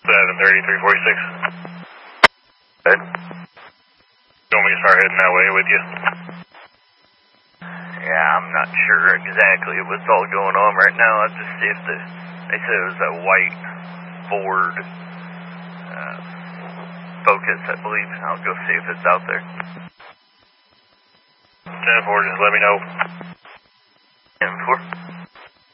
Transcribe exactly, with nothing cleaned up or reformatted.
seven thirty, three forty-six. Good. You want me to start heading that way with you? Yeah, I'm not sure exactly what's all going on right now. I'll just see if the, they said it was a white Ford uh, Focus, I believe. I'll go see if it's out there. ten four, just let me know. ten four.